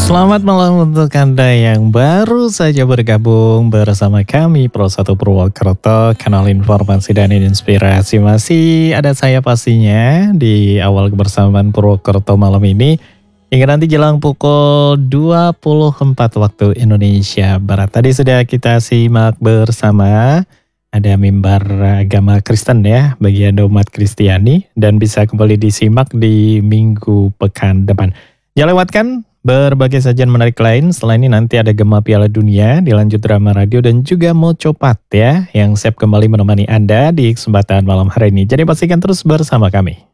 Selamat malam untuk Anda yang baru saja bergabung bersama kami Pro 1 Purwokerto, kanal informasi dan inspirasi. Masih ada saya pastinya di awal kebersamaan Purwokerto malam ini hingga nanti jelang pukul 24 waktu Indonesia Barat. Tadi sudah kita simak bersama, ada mimbar agama Kristen ya bagi Anda umat Kristiani, dan bisa kembali disimak di minggu pekan depan. Jangan lewatkan berbagai sajian menarik lain. Setelah ini nanti ada Gema Piala Dunia, dilanjut drama radio dan juga Mocopat ya, yang siap kembali menemani Anda di kesempatan malam hari ini. Jadi pastikan terus bersama kami.